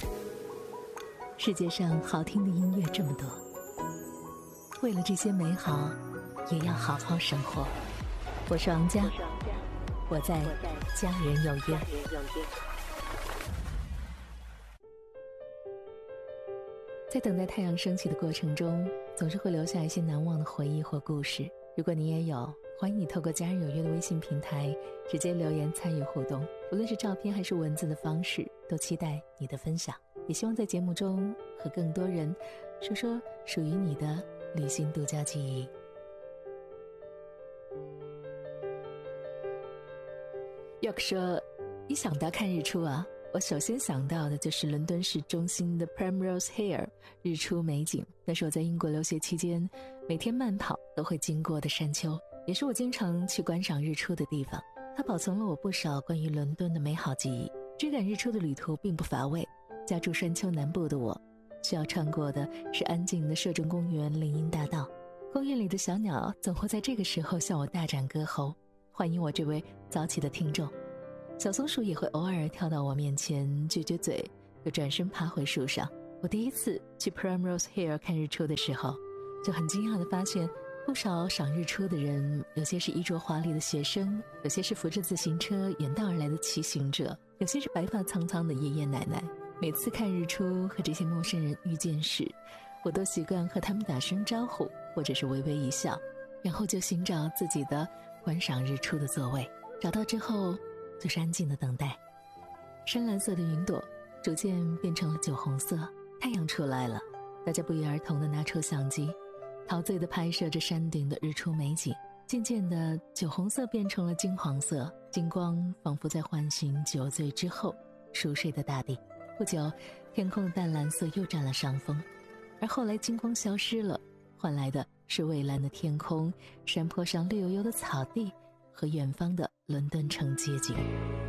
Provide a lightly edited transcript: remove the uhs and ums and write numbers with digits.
世界上好听的音乐这么多，为了这些美好，也要好好生活。我是王佳，我在家人有约。在等待太阳升起的过程中，总是会留下一些难忘的回忆或故事。如果你也有，欢迎你透过家人有约的微信平台直接留言参与互动，无论是照片还是文字的方式，都期待你的分享。也希望在节目中和更多人说说属于你的旅行独家记忆。要说一想到看日出啊，我首先想到的就是伦敦市中心的 Primrose Hill 日出美景。那是我在英国留学期间每天慢跑都会经过的山丘，也是我经常去观赏日出的地方。它保存了我不少关于伦敦的美好记忆。追赶日出的旅途并不乏味，家住山丘南部的我，需要穿过的是安静的摄政公园林荫大道。公园里的小鸟总会在这个时候向我大展歌喉，欢迎我这位早起的听众。小松鼠也会偶尔跳到我面前撅撅嘴，又转身爬回树上。我第一次去 Primrose Hill 看日出的时候，就很惊讶地发现不少赏日出的人，有些是衣着华丽的学生，有些是扶着自行车远道而来的骑行者，有些是白发苍苍的爷爷奶奶。每次看日出和这些陌生人遇见时，我都习惯和他们打声招呼，或者是微微一笑，然后就寻找自己的观赏日出的座位。找到之后就是安静的等待。深蓝色的云朵逐渐变成了酒红色，太阳出来了，大家不约而同地拿出相机，陶醉地拍摄着山顶的日出美景。渐渐的，酒红色变成了金黄色，金光仿佛在唤醒酒醉之后熟睡的大地。不久，天空的淡蓝色又占了上风，而后来金光消失了，换来的是蔚蓝的天空，山坡上绿油油的草地和远方的伦敦城街景。